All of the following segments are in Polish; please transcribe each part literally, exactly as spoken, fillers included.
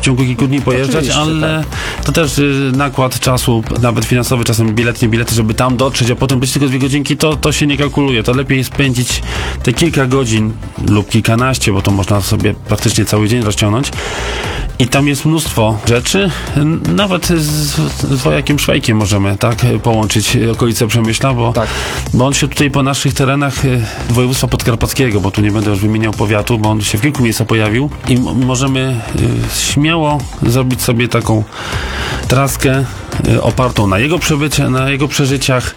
ciągu kilku dni pojeżdżać, Oczywiście, ale tak. to też y, nakład czasu, nawet finansowy, czasem bilet, nie bilety, żeby tam dotrzeć, a potem być tylko dwie godzinki, to, to się nie kalkuluje. To lepiej spędzić te kilka godzin lub kilkanaście, bo to można sobie praktycznie cały dzień rozciągnąć. I tam jest mnóstwo rzeczy, nawet z, z wojakiem Szwajkiem możemy tak połączyć okolice Przemyśla, bo, Tak. bo on się tutaj po naszych terenach y, województwa podkarpackiego, bo tu nie będę już wymieniał powiatu, bo on się w kilku miejscach pojawił i m- możemy y, śmiało zrobić sobie taką traskę y, opartą na jego przebycie, na jego przeżyciach,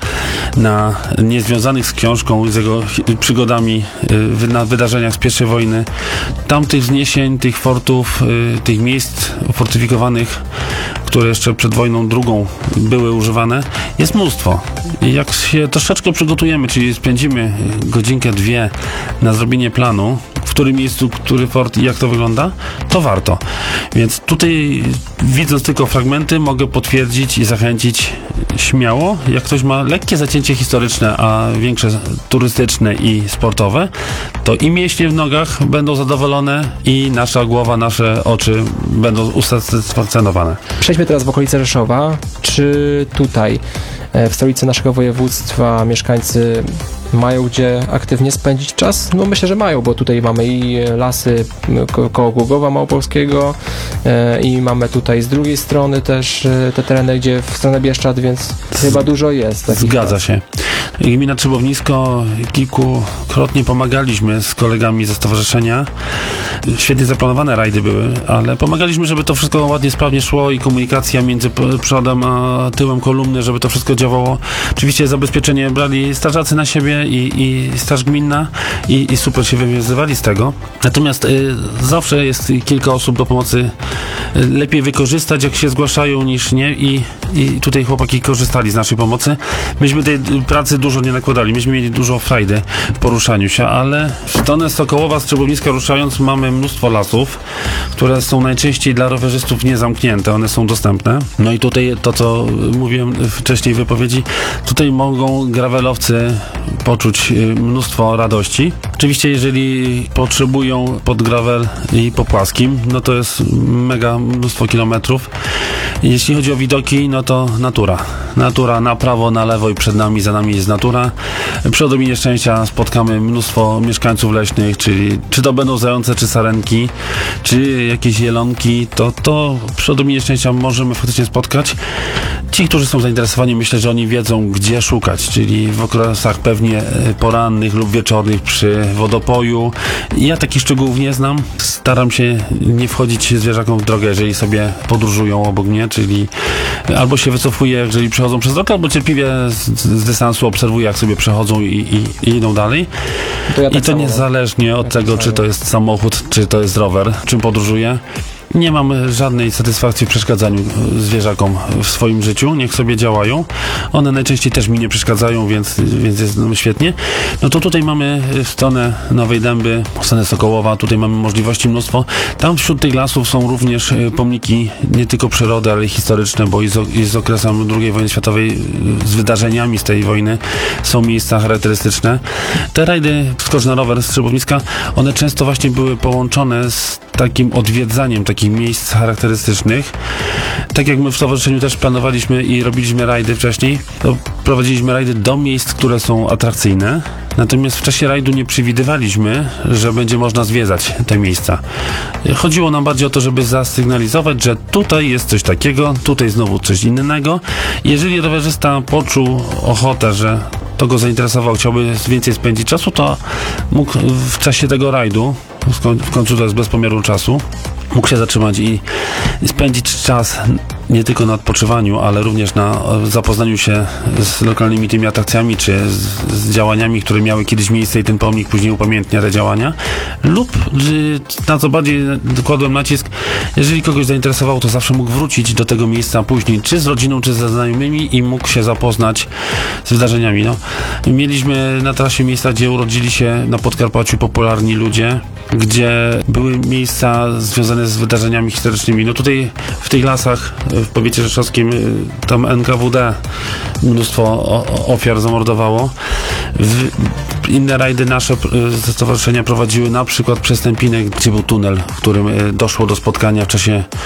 na niezwiązanych z książką, z jego hi- przygodami, y, wy- na wydarzeniach z pierwszej wojny. Tam tych wzniesień, tych fortów, y, tych miejsc fortyfikowanych, które jeszcze przed wojną drugą były używane, jest mnóstwo. I jak się troszeczkę przygotujemy, czyli spędzimy godzinkę, dwie na zrobienie planu, w którym miejscu, który fort i jak to wygląda, to warto. Więc tutaj, widząc tylko fragmenty, mogę potwierdzić i zachęcić śmiało. Jak ktoś ma lekkie zacięcie historyczne, a większe turystyczne i sportowe, to i mięśnie w nogach będą zadowolone i nasza głowa, nasze oczy będą usatysfakcjonowane. Przejdźmy teraz w okolice Rzeszowa. Czy tutaj, e, w stolicy naszego województwa, mieszkańcy mają gdzie aktywnie spędzić czas? No myślę, że mają, bo tutaj mamy i lasy ko- koło Głogowa Małopolskiego e, i mamy tutaj z drugiej strony też e, te tereny, gdzie w stronę Bieszczad, więc chyba dużo jest. takich Zgadza las. się. Gmina Trzebownisko, kilkukrotnie pomagaliśmy z kolegami ze stowarzyszenia. Świetnie zaplanowane rajdy były, ale pomagaliśmy, żeby to wszystko ładnie, sprawnie szło i komunikacja między p- przodem a tyłem kolumny, żeby to wszystko działało. Oczywiście zabezpieczenie brali strażacy na siebie i, i straż gminna i, i super się wywiązywali z tego. Natomiast y, zawsze jest kilka osób do pomocy. Y, lepiej wykorzystać, jak się zgłaszają, niż nie i, i tutaj chłopaki korzystali z naszej pomocy. Myśmy tej pracy dużo nie nakładali, myśmy mieli dużo frajdy w poruszaniu się, ale w stronę Sokołowa, z Trzebowniska ruszając, mamy mnóstwo lasów, które są najczęściej dla rowerzystów niezamknięte, one są dostępne. No i tutaj to, co mówiłem wcześniej w wypowiedzi, tutaj mogą gravelowcy poczuć mnóstwo radości. Oczywiście, jeżeli potrzebują pod gravel i po płaskim, no to jest mega mnóstwo kilometrów. Jeśli chodzi o widoki, no to natura. Natura na prawo, na lewo i przed nami, za nami jest natura. Przy odrobinie szczęścia spotkamy mnóstwo mieszkańców leśnych, czyli czy to będą zające, czy sarenki, czy jakieś jelonki, to, to przy odrobinie szczęścia możemy faktycznie spotkać. Ci, którzy są zainteresowani, myślę, że oni wiedzą, gdzie szukać, czyli w okresach pewnie porannych lub wieczornych przy wodopoju. Ja takich szczegółów nie znam. Staram się nie wchodzić zwierzakom w drogę, jeżeli sobie podróżują obok mnie, czyli albo się wycofuję, jeżeli przechodzą przez drogę, albo cierpliwie z, z dystansu obserwuję, jak sobie przechodzą i, i, i idą dalej. To ja tak I to samo mam. niezależnie od Tak tego, samo. czy to jest samochód, czy to jest rower, czym podróżuję. Nie mam żadnej satysfakcji w przeszkadzaniu zwierzakom w swoim życiu. Niech sobie działają. One najczęściej też mi nie przeszkadzają, więc, więc jest no, świetnie. No to tutaj mamy w stronę Nowej Dęby, w stronę Sokołowa, tutaj mamy możliwości mnóstwo. Tam wśród tych lasów są również pomniki nie tylko przyrody, ale i historyczne, bo i z, i z okresem drugiej wojny światowej, z wydarzeniami z tej wojny są miejsca charakterystyczne. Te rajdy skocz na rower z Trzebowniska, one często właśnie były połączone z takim odwiedzaniem takich miejsc charakterystycznych. Tak jak my w stowarzyszeniu też planowaliśmy i robiliśmy rajdy wcześniej, to prowadziliśmy rajdy do miejsc, które są atrakcyjne. Natomiast w czasie rajdu nie przewidywaliśmy, że będzie można zwiedzać te miejsca. Chodziło nam bardziej o to, żeby zasygnalizować, że tutaj jest coś takiego, tutaj znowu coś innego. Jeżeli rowerzysta poczuł ochotę, że to go zainteresował, chciałby więcej spędzić czasu, to mógł w czasie tego rajdu, w końcu to jest bez pomiaru czasu, mógł się zatrzymać i, i spędzić czas nie tylko na odpoczywaniu, ale również na zapoznaniu się z lokalnymi tymi atrakcjami, czy z, z działaniami, które miały kiedyś miejsce i ten pomnik później upamiętnia te działania. Lub, na co bardziej kładłem nacisk, jeżeli kogoś zainteresowało, to zawsze mógł wrócić do tego miejsca później, czy z rodziną, czy ze znajomymi i mógł się zapoznać z wydarzeniami. No, mieliśmy na trasie miejsca, gdzie urodzili się na Podkarpaciu popularni ludzie, gdzie były miejsca związane z wydarzeniami historycznymi. No tutaj w tych lasach w powiecie rzeszowskim tam N K W D mnóstwo ofiar zamordowało. W inne rajdy nasze ze stowarzyszenia prowadziły na przykład przez Tępinę, gdzie był tunel, w którym doszło do spotkania w czasie